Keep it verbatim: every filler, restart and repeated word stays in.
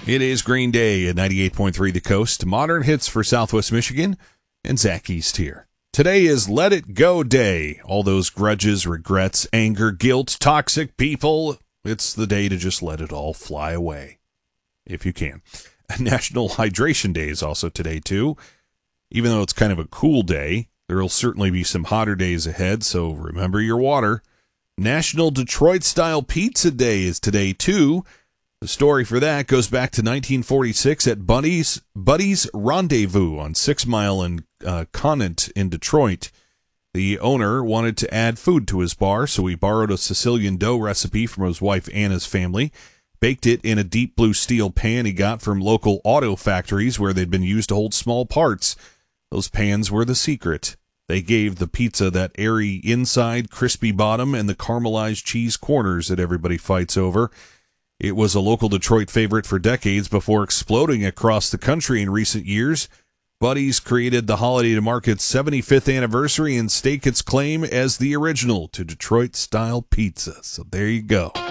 It is Green Day at ninety-eight point three The Coast. Modern hits for Southwest Michigan, and Zach East here. Today is Let It Go Day. All those grudges, regrets, anger, guilt, toxic people. It's the day to just let it all fly away, if you can. National Hydration Day is also today, too. Even though it's kind of a cool day, there will certainly be some hotter days ahead, so remember your water. National Detroit-Style Pizza Day is today, too. The story for that goes back to nineteen forty-six at Buddy's, Buddy's Rendezvous on Six Mile and uh, Conant in Detroit. The owner wanted to add food to his bar, so he borrowed a Sicilian dough recipe from his wife Anna's family, baked it in a deep blue steel pan he got from local auto factories where they'd been used to hold small parts. Those pans were the secret. They gave the pizza that airy inside, crispy bottom, and the caramelized cheese corners that everybody fights over. It was a local Detroit favorite for decades before exploding across the country in recent years. Buddy's created the holiday to mark its seventy-fifth anniversary and stake its claim as the original to Detroit-style pizza. So there you go.